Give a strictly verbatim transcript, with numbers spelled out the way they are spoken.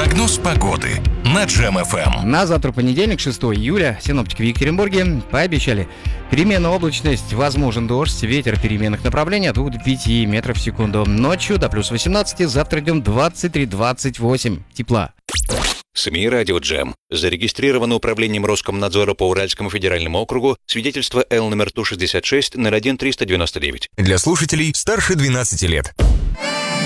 Прогноз погоды на Джем эф эм. На завтра понедельник, шестого июля, синоптики в Екатеринбурге пообещали переменная облачность, возможен дождь, ветер переменных направлений от двух до пяти метров в секунду. Ночью до плюс восемнадцати, завтра днем двадцать три двадцать восемь тепла. СМИ «Радио Джем». Зарегистрировано управлением Роскомнадзора по Уральскому федеральному округу свидетельство Л номер Ту шестьдесят шесть ноль один триста девяносто девять. Для слушателей старше двенадцати лет.